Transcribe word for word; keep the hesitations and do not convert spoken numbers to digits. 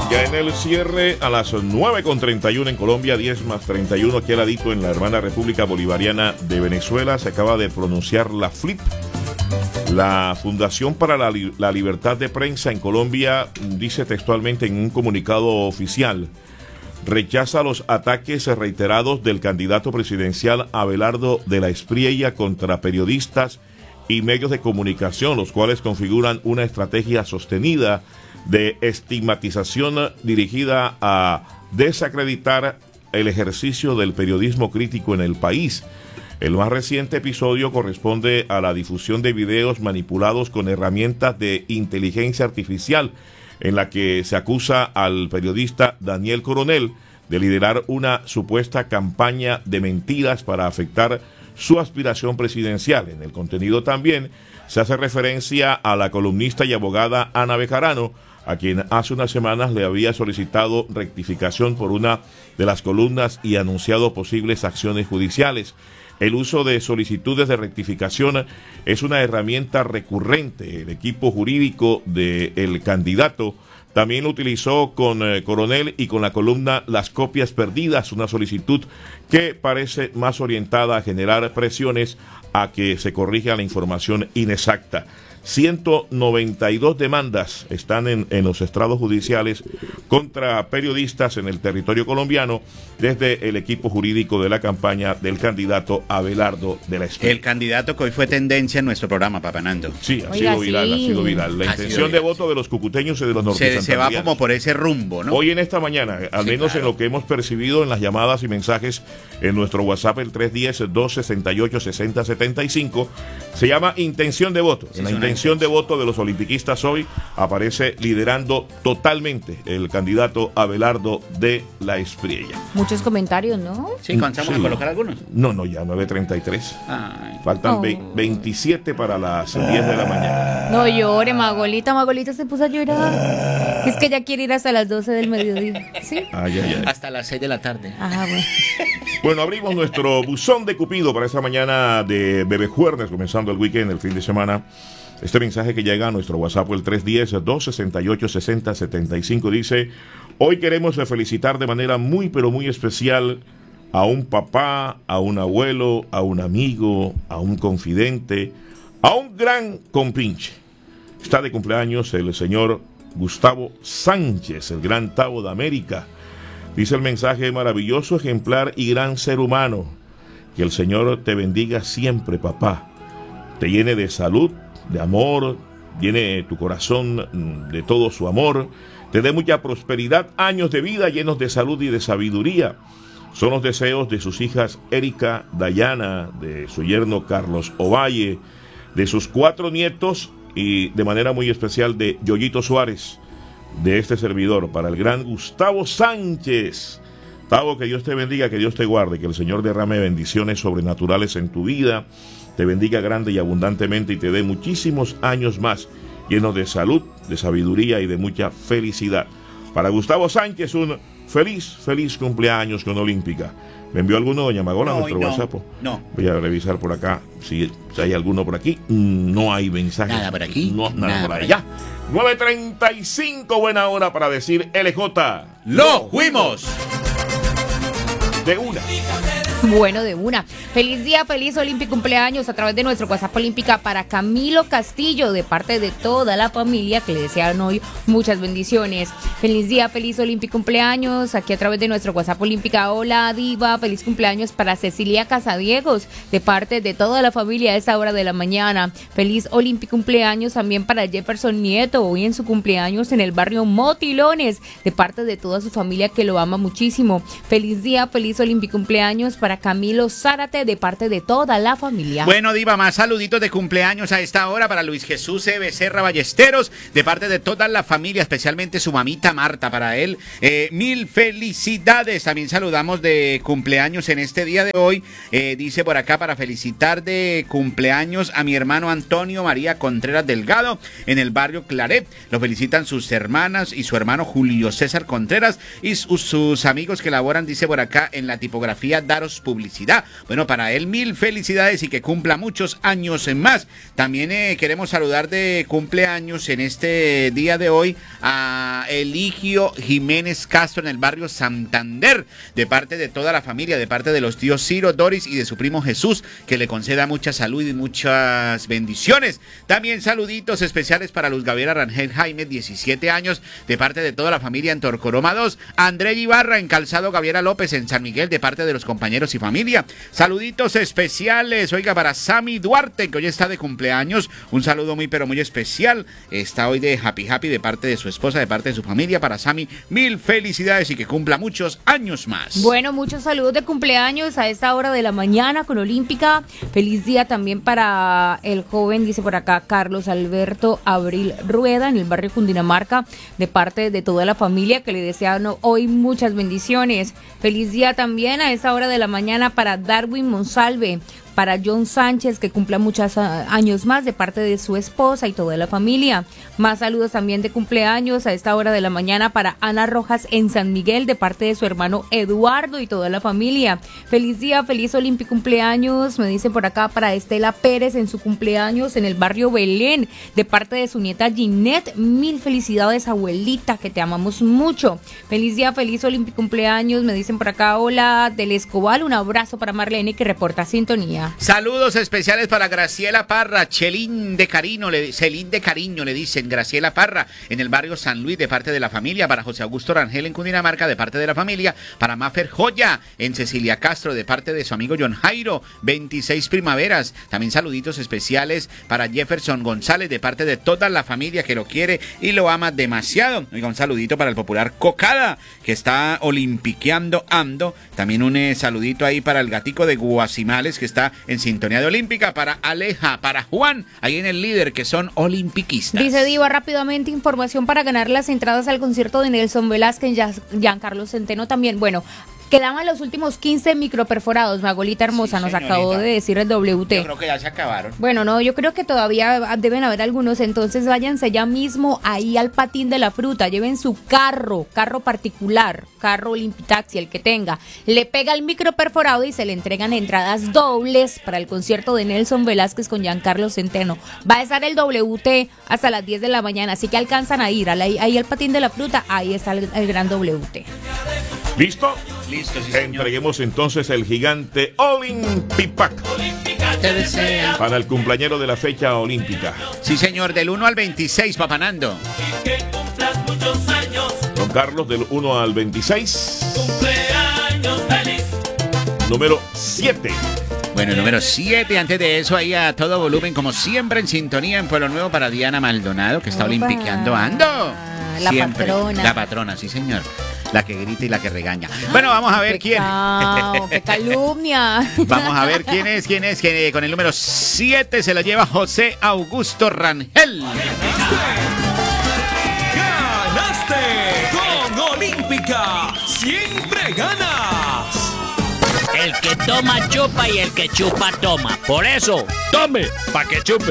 Ya en el cierre a las nueve con treinta y uno en Colombia, diez más treinta y uno aquí al ladito en la hermana República Bolivariana de Venezuela, se acaba de pronunciar la F L I P. La Fundación para la, Li- la Libertad de Prensa en Colombia dice textualmente en un comunicado oficial: rechaza los ataques reiterados del candidato presidencial Abelardo de la Espriella contra periodistas y medios de comunicación, los cuales configuran una estrategia sostenida de estigmatización dirigida a desacreditar el ejercicio del periodismo crítico en el país. El más reciente episodio corresponde a la difusión de videos manipulados con herramientas de inteligencia artificial, en la que se acusa al periodista Daniel Coronel de liderar una supuesta campaña de mentiras para afectar su aspiración presidencial. En el contenido también se hace referencia a la columnista y abogada Ana Bejarano, a quien hace unas semanas le había solicitado rectificación por una de las columnas y anunciado posibles acciones judiciales. El uso de solicitudes de rectificación es una herramienta recurrente. El equipo jurídico del candidato también lo utilizó con eh, Coronel y con la columna Las Copias Perdidas, una solicitud que parece más orientada a generar presiones a que se corrija la información inexacta. ciento noventa y dos demandas están en, en los estrados judiciales contra periodistas en el territorio colombiano desde el equipo jurídico de la campaña del candidato Abelardo de la Espriella. El candidato que hoy fue tendencia en nuestro programa, Papanando. Sí, ha Oiga, sido viral, sí. ha sido viral. La Ha intención sido de viral, voto sí. de los cucuteños y de los Se, se va nortesantandianos. como por ese rumbo, ¿no? Hoy en esta mañana, al Sí, menos claro. en lo que hemos percibido en las llamadas y mensajes en nuestro WhatsApp, el tres uno cero, dos seis ocho, seis cero siete cinco, se llama intención de voto. Sí, en la es una intención de voto de los olimpiquistas hoy aparece liderando totalmente el candidato Abelardo de la Espriella. Muchos comentarios, ¿no? Sí, ¿comenzamos Sí. a colocar algunos? No, no, ya nueve treinta y tres. Ay. Faltan Oh. ve- veintisiete para las diez de la mañana. No llore, Magolita. Magolita se puso a llorar. Es que ella quiere ir hasta las doce del mediodía. ¿Sí? Ay, ay, ay. Hasta las seis de la tarde. Ajá, bueno. Bueno, abrimos nuestro buzón de Cupido para esta mañana de Bebé Jueves, comenzando el weekend, el fin de semana. Este mensaje que llega a nuestro WhatsApp, el tres uno cero, dos seis ocho, seis cero siete cinco, dice: hoy queremos felicitar de manera muy pero muy especial a un papá, a un abuelo, a un amigo, a un confidente, a un gran compinche. Está de cumpleaños el señor Gustavo Sánchez, el gran Tavo de América. Dice el mensaje: maravilloso, ejemplar y gran ser humano. Que el Señor te bendiga siempre, papá. Te llene de salud, de amor, llene tu corazón de todo su amor. Te dé mucha prosperidad, años de vida llenos de salud y de sabiduría. Son los deseos de sus hijas Erika, Dayana, de su yerno Carlos Ovalle, de sus cuatro nietos y de manera muy especial de Yoyito Suárez, de este servidor, para el gran Gustavo Sánchez. Tavo, que Dios te bendiga, que Dios te guarde, que el Señor derrame bendiciones sobrenaturales en tu vida, te bendiga grande y abundantemente y te dé muchísimos años más llenos de salud, de sabiduría y de mucha felicidad. Para Gustavo Sánchez, un feliz, feliz cumpleaños con Olímpica. ¿Me envió alguno, doña Magola, a No, nuestro no, WhatsApp? no. Voy a revisar por acá si hay alguno por aquí. No hay mensaje. Nada por aquí, No, nada, nada por por allá. nueve treinta y cinco, buena hora para decir L J. ¡Lo fuimos! De una. Bueno, de una. Feliz día, feliz Olímpico cumpleaños a través de nuestro WhatsApp Olímpica para Camilo Castillo, de parte de toda la familia que le desean hoy muchas bendiciones. Feliz día, feliz Olímpico cumpleaños aquí a través de nuestro WhatsApp Olímpica. Hola, Diva, feliz cumpleaños para Cecilia Casadiegos, de parte de toda la familia a esta hora de la mañana. Feliz Olímpico cumpleaños también para Jefferson Nieto, hoy en su cumpleaños en el barrio Motilones, de parte de toda su familia que lo ama muchísimo. Feliz día, feliz Olímpico cumpleaños para Camilo Zárate, de parte de toda la familia. Bueno, Diva, más saluditos de cumpleaños a esta hora para Luis Jesús E. Becerra Ballesteros, de parte de toda la familia, especialmente su mamita Marta, para él. Eh, mil felicidades. También saludamos de cumpleaños en este día de hoy. Eh, dice por acá, para felicitar de cumpleaños a mi hermano Antonio María Contreras Delgado, en el barrio Claret. Lo felicitan sus hermanas y su hermano Julio César Contreras y sus, sus amigos que laboran, dice por acá, en la tipografía Daros Voz Publicidad. Bueno, para él mil felicidades y que cumpla muchos años más. También eh, queremos saludar de cumpleaños en este día de hoy a Eligio Jiménez Castro en el barrio Santander, de parte de toda la familia, de parte de los tíos Ciro, Doris y de su primo Jesús, que le conceda mucha salud y muchas bendiciones. También saluditos especiales para Luz Gabriela Rangel Jaime, diecisiete años, de parte de toda la familia en Torcoroma dos. André Ibarra en Calzado Gabriela López en San Miguel, de parte de los compañeros y familia. Saluditos especiales, oiga, para Sammy Duarte, que hoy está de cumpleaños. Un saludo muy pero muy especial. Está hoy de Happy Happy de parte de su esposa, de parte de su familia. Para Sammy, mil felicidades y que cumpla muchos años más. Bueno, muchos saludos de cumpleaños a esta hora de la mañana con Olímpica. Feliz día también para el joven, dice por acá, Carlos Alberto Abril Rueda en el barrio Cundinamarca, de parte de toda la familia, que le desean hoy muchas bendiciones. Feliz día también a esta hora de la mañana para Darwin Monsalve, para John Sánchez, que cumpla muchos años más, de parte de su esposa y toda la familia. Más saludos también de cumpleaños a esta hora de la mañana para Ana Rojas en San Miguel, de parte de su hermano Eduardo y toda la familia. Feliz día, feliz Olímpico cumpleaños, me dicen por acá, para Estela Pérez en su cumpleaños en el barrio Belén, de parte de su nieta Ginette. Mil felicidades, abuelita, que te amamos mucho. Feliz día, feliz Olímpico cumpleaños, me dicen por acá, hola, del Escobal. Un abrazo para Marlene, que reporta sintonía. Saludos especiales para Graciela Parra, Chelín de Cariño, le, Celín de Cariño le dicen, Graciela Parra, en el barrio San Luis, de parte de la familia. Para José Augusto Rangel en Cundinamarca, de parte de la familia. Para Mafer Joya en Cecilia Castro, de parte de su amigo John Jairo, veintiséis primaveras. También saluditos especiales para Jefferson González, de parte de toda la familia que lo quiere y lo ama demasiado. Oiga, un saludito para el popular Cocada, que está olimpiqueando ando. También un eh, saludito ahí para el gatico de Guasimales, que está en sintonía de Olímpica. Para Aleja, para Juan, ahí en el líder, que son olimpiquistas. Dice Diva, rápidamente información para ganar las entradas al concierto de Nelson Velázquez, Giancarlo Centeno también. Bueno, quedaban los últimos quince microperforados, Magolita hermosa, sí, nos acabó de decir el W T. Yo creo que ya se acabaron. Bueno, no, yo creo que todavía deben haber algunos, entonces váyanse ya mismo ahí al Patín de la Fruta, lleven su carro, carro particular, carro Olimpitaxi, el que tenga, le pega el microperforado y se le entregan entradas dobles para el concierto de Nelson Velázquez con Giancarlo Centeno. Va a estar el W T hasta las diez de la mañana, así que alcanzan a ir ahí, ahí al Patín de la Fruta, ahí está el, el gran W T. ¿Listo? Listo, sí, señor. Entreguemos entonces el gigante Olympipack para el cumpleañero de la fecha olímpica. Sí, señor, del uno al veintiséis, Papanando. Don Carlos, del uno al veintiséis. Número siete. Bueno, número siete, antes de eso, ahí a todo volumen, como siempre, en sintonía en Pueblo Nuevo para Diana Maldonado, que está Opa. olimpiqueando ando. La Siempre. patrona. La patrona, sí, señor. La que grita y la que regaña. Bueno, vamos a ver quién. ¡Qué calumnia! Vamos a ver quién es, quién es, que con el número siete se lo lleva José Augusto Rangel. ¡Ganaste! ¡Con Olímpica! ¡Siempre ganas! El que toma chupa y el que chupa toma. Por eso, tome, pa' que chupe.